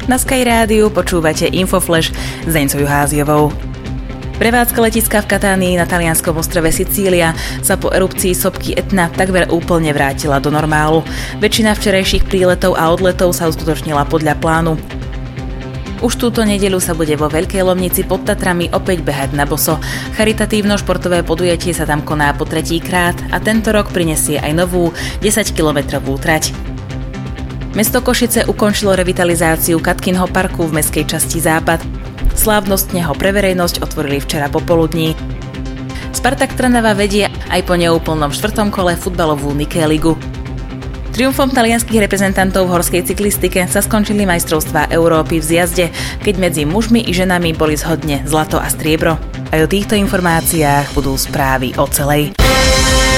Na Sky Rádiu počúvate Infoflash s Deňcou Juháziovou. Prevádzka letiska v Katánii na talianskom ostrove Sicília sa po erupcii sopky Etna takmer úplne vrátila do normálu. Väčšina včerajších príletov a odletov sa uskutočnila podľa plánu. Už túto nedeľu sa bude vo Veľkej Lomnici pod Tatrami opäť behať na boso. Charitatívno-športové podujatie sa tam koná po 3. krát a tento rok prinesie aj novú 10-kilometrovú trať. Mesto Košice ukončilo revitalizáciu Katkynho parku v mestskej časti Západ. Slávnostne ho pre verejnosť otvorili včera popoludní. Spartak Trnava vedie aj po neúplnom 4. kole futbalovú Nike ligu. Triumfom talianskych reprezentantov v horskej cyklistike sa skončili majstrovstvá Európy v zjazde, keď medzi mužmi i ženami boli zhodne zlato a striebro. Aj o týchto informáciách budú správy o celej.